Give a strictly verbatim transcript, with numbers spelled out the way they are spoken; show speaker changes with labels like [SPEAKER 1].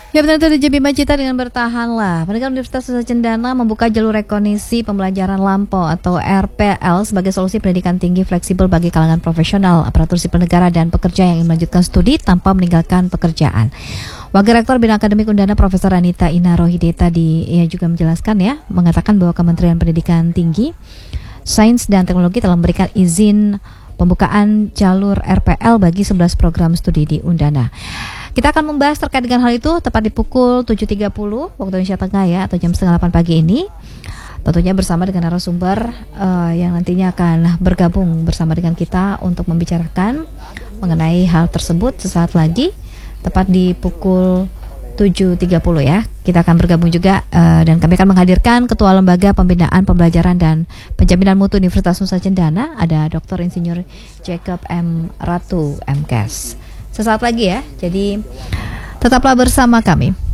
[SPEAKER 1] Ya benar tadi J B Macita dengan bertahanlah. Pendidikan Universitas Nusa Cendana membuka jalur rekognisi pembelajaran lampau atau R P L sebagai solusi pendidikan tinggi fleksibel bagi kalangan profesional, aparatur sipil negara dan pekerja yang ingin melanjutkan studi tanpa meninggalkan pekerjaan. Wakil Rektor Bidang Akademik Undana Profesor Anita Ina Rohide tadi ia juga menjelaskan ya, mengatakan bahwa Kementerian Pendidikan Tinggi, Sains dan Teknologi telah memberikan izin pembukaan jalur R P L bagi sebelas program studi di Undana. Kita akan membahas terkait dengan hal itu tepat di pukul tujuh tiga puluh waktu Indonesia Tengah ya, atau jam setengah delapan pagi ini. Tentunya bersama dengan narasumber uh, yang nantinya akan bergabung bersama dengan kita untuk membicarakan mengenai hal tersebut sesaat lagi, tepat di pukul tujuh tiga puluh ya. Kita akan bergabung juga uh, dan kami akan menghadirkan Ketua Lembaga Pembinaan Pembelajaran dan Penjaminan Mutu Universitas Nusa Cendana, ada Doktor Insinyur Jacob M. Ratu M Kes. Sesaat lagi ya, jadi tetaplah bersama kami.